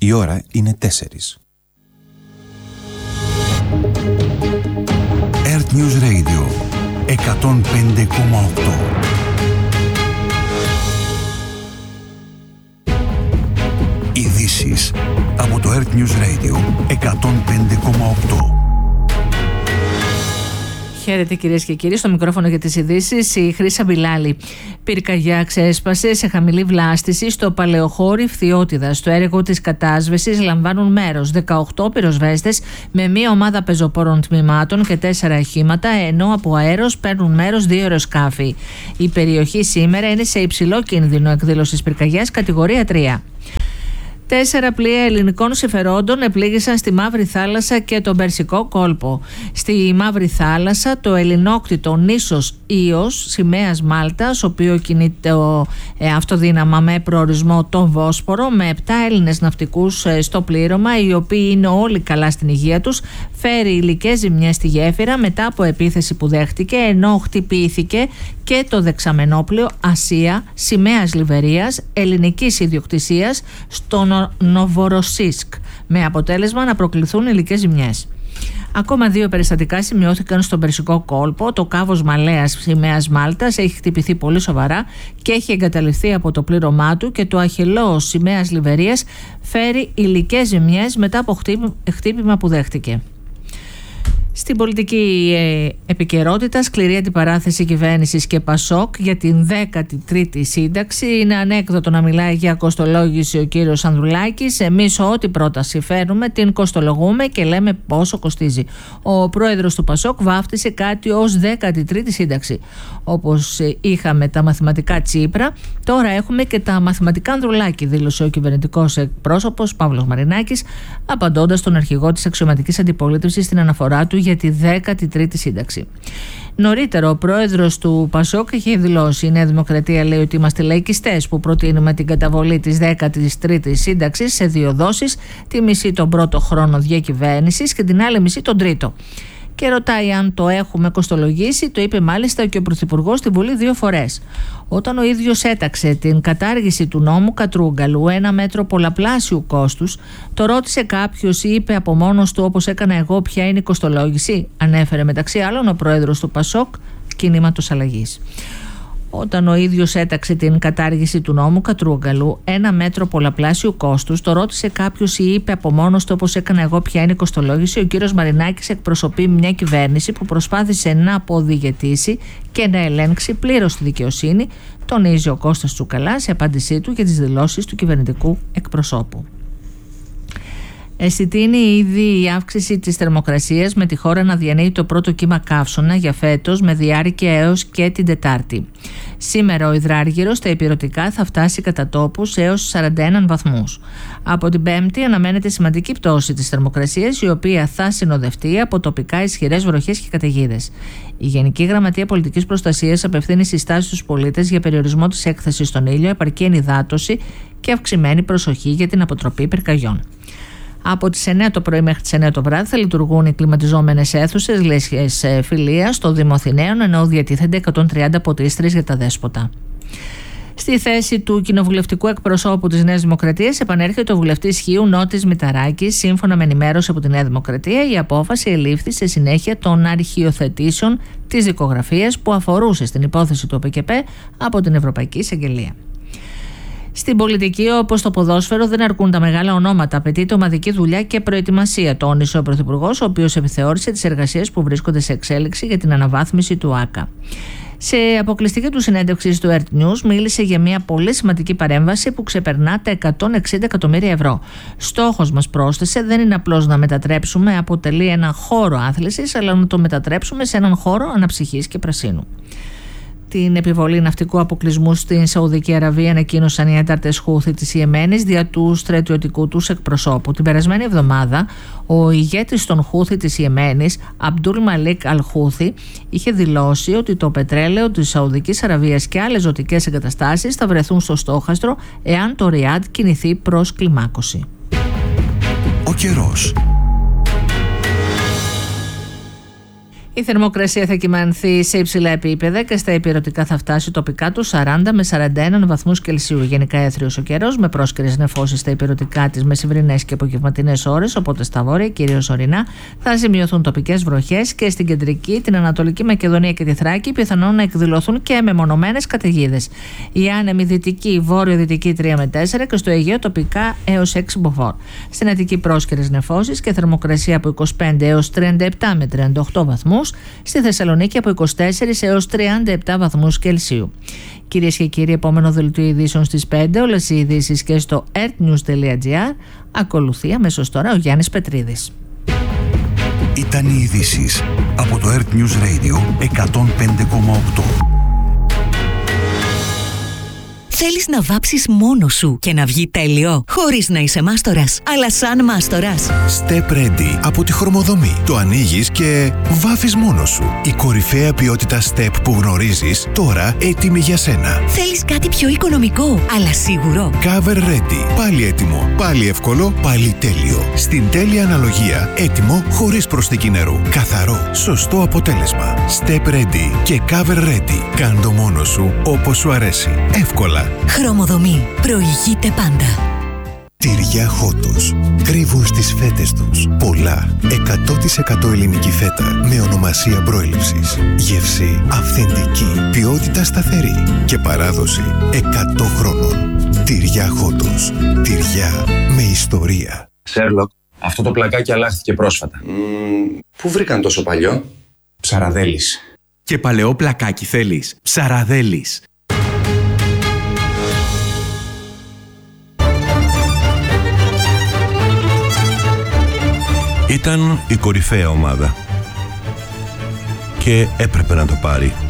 Η ώρα είναι 4. Earth News Radio 105,8. Ειδήσεις από το Earth News Radio 105,8. Χαίρετε κυρίες και κύριοι, στο μικρόφωνο για τις ειδήσεις η Χρύσα Μπιλάλη. Πυρκαγιά ξέσπασε σε χαμηλή βλάστηση στο Παλαιοχώρι Φθιώτιδα. Στο έργο της κατάσβεσης λαμβάνουν μέρος 18 πυροσβέστες με μία ομάδα πεζοπόρων τμήματων και 4 οχήματα, ενώ από αέρος παίρνουν μέρος 2 αεροσκάφη. Η περιοχή σήμερα είναι σε υψηλό κίνδυνο εκδήλωσης πυρκαγιάς κατηγορία 3. 4 πλοία ελληνικών συμφερόντων επλήγησαν στη Μαύρη Θάλασσα και τον Περσικό κόλπο. Στη Μαύρη Θάλασσα το ελληνόκτητο νήσος Ήος, σημαίας Μάλτας, ο οποίο κινείται αυτοδύναμα με προορισμό τον Βόσπορο, με 7 Έλληνες ναυτικούς στο πλήρωμα, οι οποίοι είναι όλοι καλά στην υγεία τους, φέρει υλικές ζημιές στη γέφυρα μετά από επίθεση που δέχτηκε, ενώ χτυπήθηκε και το δεξαμενόπλοιο Ασία, σημαίας Λιβερίας, ελληνικής ιδιοκτησίας, στο Νοβοροσίσκ, με αποτέλεσμα να προκληθούν υλικές ζημιές. Ακόμα 2 περιστατικά σημειώθηκαν στον Περσικό κόλπο. Το κάβος Μαλέας σημαίας Μάλτας έχει χτυπηθεί πολύ σοβαρά και έχει εγκαταλειφθεί από το πλήρωμά του, και το Αχελώος σημαίας Λιβερίας φέρει υλικές ζημιές μετά από χτύπημα που δέχτηκε. Στην πολιτική επικαιρότητα, σκληρή αντιπαράθεση κυβέρνησης και Πασόκ για την 13η σύνταξη. Είναι ανέκδοτο να μιλάει για κοστολόγηση ο κύριος Ανδρουλάκης. Εμείς ό,τι πρόταση φέρνουμε την κοστολογούμε και λέμε πόσο κοστίζει. Ο πρόεδρος του Πασόκ βάφτισε κάτι ως 13η σύνταξη. Όπως είχαμε τα μαθηματικά Τσίπρα, τώρα έχουμε και τα μαθηματικά Ανδρουλάκη, δήλωσε ο κυβερνητικός εκπρόσωπος Παύλος Μαρινάκης, απαντώντας στον αρχηγό της αξιωματικής αντιπολίτευσης στην αναφορά του για τη 13η σύνταξη. Νωρίτερα, ο πρόεδρος του Πασόκ είχε δηλώσει: η Νέα Δημοκρατία λέει ότι είμαστε λαϊκιστές που προτείνουμε την καταβολή της 13ης σύνταξης σε 2 δόσεις, τη μισή τον πρώτο χρόνο διακυβέρνησης και την άλλη μισή τον τρίτο. Και ρωτάει αν το έχουμε κοστολογήσει. Το είπε μάλιστα και ο Πρωθυπουργός στη Βουλή 2 φορές. Όταν ο ίδιος έταξε την κατάργηση του νόμου Κατρούγκαλου, 1 μέτρο πολλαπλάσιου κόστους, το ρώτησε κάποιος ή είπε από μόνος του, όπως έκανα εγώ, ποια είναι η κοστολόγηση? Ανέφερε μεταξύ άλλων ο πρόεδρος του Πασόκ, κινήματος αλλαγής. Όταν ο ίδιος έταξε την κατάργηση του νόμου Κατρούγκαλου, 1 μέτρο πολλαπλάσιου κόστους, το ρώτησε κάποιος ή είπε από μόνος του, όπως έκανα εγώ, ποια είναι η κοστολόγηση. Ο κύριος Μαρινάκης εκπροσωπεί μια κυβέρνηση που προσπάθησε να αποδιαιτήσει και να ελέγξει πλήρως τη δικαιοσύνη, τονίζει ο Κώστας Τσουκαλάς σε απάντησή του για τις δηλώσεις του κυβερνητικού εκπροσώπου. Αισθητή είναι ήδη η αύξηση της θερμοκρασίας, με τη χώρα να διανύει το πρώτο κύμα καύσωνα για φέτος, με διάρκεια έως και την Τετάρτη. Σήμερα ο υδράργυρος στα ηπειρωτικά θα φτάσει κατά τόπους έως 41 βαθμούς. Από την Πέμπτη αναμένεται σημαντική πτώση της θερμοκρασίας, η οποία θα συνοδευτεί από τοπικά ισχυρές βροχές και καταιγίδες. Η Γενική Γραμματεία Πολιτικής Προστασίας απευθύνει συστάσεις στους πολίτες για περιορισμό της έκθεσης στον ήλιο, επαρκή ενυδάτωση και αυξημένη προσοχή για την αποτροπή πυρκαγιών. Από τις 9 το πρωί μέχρι τις 9 το βράδυ θα λειτουργούν οι κλιματιζόμενες αίθουσες λέσχες φιλίας στο Δήμο Αθηναίων, ενώ διατίθενται 130 ποτίστρες για τα δέσποτα. Στη θέση του κοινοβουλευτικού εκπροσώπου της Νέας Δημοκρατίας επανέρχεται ο βουλευτής Χίου Νότης Μηταράκης. Σύμφωνα με ενημέρωση από τη Νέα Δημοκρατία, η απόφαση ελήφθη σε συνέχεια των αρχιοθετήσεων της δικογραφίας που αφορούσε στην υπόθεση του ΟΠΚΠ από την Ευρωπαϊκή Εισαγγελία. Στην πολιτική, όπως το ποδόσφαιρο, δεν αρκούν τα μεγάλα ονόματα. Απαιτείται ομαδική δουλειά και προετοιμασία, τόνισε ο Πρωθυπουργός, ο οποίος επιθεώρησε τις εργασίες που βρίσκονται σε εξέλιξη για την αναβάθμιση του ΆΚΑ. Σε αποκλειστική του συνέντευξη στο Earth News, μίλησε για μια πολύ σημαντική παρέμβαση που ξεπερνά τα 160 εκατομμύρια ευρώ. Στόχος μας, πρόσθεσε, δεν είναι απλώς να μετατρέψουμε αποτελεί ένα χώρο άθλησης, αλλά να το μετατρέψουμε σε έναν χώρο αναψυχής και πρασίνου. Την επιβολή ναυτικού αποκλεισμού στην Σαουδική Αραβία ανακοίνωσαν οι ένταρτες Χούθι της Ιεμένης δια του στρατιωτικού τους εκπροσώπου. Την περασμένη εβδομάδα, ο ηγέτης των Χούθι της Ιεμένης, Αμπτούλ Μαλίκ Αλ Χούθι, είχε δηλώσει ότι το πετρέλαιο της Σαουδικής Αραβίας και άλλες ζωτικές εγκαταστάσεις θα βρεθούν στο στόχαστρο εάν το Ριάντ κινηθεί προς κλιμάκωση. Ο καιρός. Η θερμοκρασία θα κυμανθεί σε υψηλά επίπεδα και στα ηπειρωτικά θα φτάσει τοπικά του 40 με 41 βαθμούς Κελσίου. Γενικά έθριος ο καιρός με πρόσκαιρες νεφώσεις στα ηπειρωτικά τις μεσημβρινές και απογευματινές ώρες, οπότε στα βόρεια, κυρίως ορεινά, θα σημειωθούν τοπικές βροχές και στην κεντρική, την Ανατολική Μακεδονία και τη Θράκη πιθανόν να εκδηλωθούν και μεμονωμένες καταιγίδες. Η άνεμη δυτική, βόρειο-δυτική 3 με 4 και στο Αιγαίο τοπικά έως 6 μποφόρ. Στην Αττική πρόσκαιρες νεφώσεις και θερμοκρασία από 25 έως 37 με 38 βαθμούς. Στη Θεσσαλονίκη από 24 έως 37 βαθμούς Κελσίου. Κυρίες και κύριοι, επόμενο δελτίο ειδήσεων στις 5. Όλες οι ειδήσεις και στο earthnews.gr. Ακολουθεί αμέσως τώρα ο Γιάννης Πετρίδης. Ήταν οι ειδήσεις από το Earth News Radio 105,8. Θέλεις να βάψεις μόνος σου και να βγει τέλειο, χωρίς να είσαι μάστορας, αλλά σαν μάστορας. Step Ready από τη Χρωμοδομή. Το ανοίγεις και βάφεις μόνος σου. Η κορυφαία ποιότητα Step που γνωρίζεις, τώρα έτοιμη για σένα. Θέλεις κάτι πιο οικονομικό, αλλά σίγουρο. Cover Ready. Πάλι έτοιμο, πάλι εύκολο, πάλι τέλειο. Στην τέλεια αναλογία, έτοιμο χωρίς προσθήκη νερού. Καθαρό, σωστό αποτέλεσμα. Step Ready και Cover Ready. Κάν' το μόνος σου όπως σου αρέσει. Εύκολα. Χρωμοδομή. Προηγείται πάντα. Τυριά Χότος. Κρύβουν στις φέτες τους πολλά 100% ελληνική φέτα με ονομασία προέλευσης. Γεύση αυθεντική, ποιότητα σταθερή και παράδοση 100 χρόνων. Τυριά Χότος. Τυριά με ιστορία. Σέρλοκ, αυτό το πλακάκι αλλάχθηκε πρόσφατα. Πού βρήκαν τόσο παλιό? Ψαραδέλης. Και παλαιό πλακάκι θέλεις? Ψαραδέλης. Ήταν η κορυφαία ομάδα και έπρεπε να το πάρει.